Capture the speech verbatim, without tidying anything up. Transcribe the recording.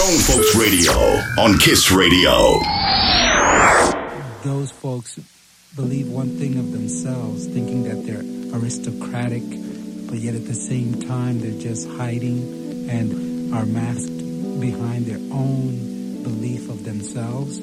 Grown Folks Radio on Kiss Radio. Those folks believe one thing of themselves, thinking that they're aristocratic, but yet at the same time they're just hiding and are masked behind their own belief of themselves.